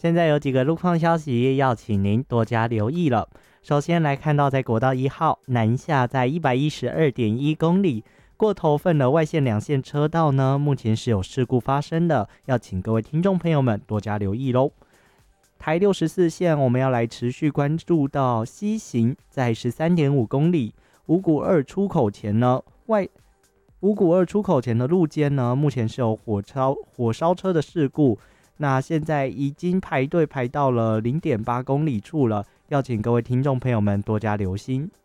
现在有几个路况消息要请您多加留意了。首先来看到在国道1号南下在 112.1 公里过头份的外线两线车道呢，目前是有事故发生的，要请各位听众朋友们多加留意咯。台64线我们要来持续关注到西行在 13.5 公里五股2出口前呢，五股2出口前的路肩呢，目前是有火烧车的事故，那现在已经排队排到了 0.8 公里处了，要请各位听众朋友们多加留心。